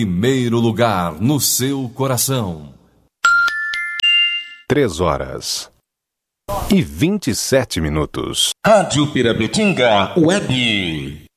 Primeiro lugar no seu coração. 3h27. Rádio Pirapetinga Web.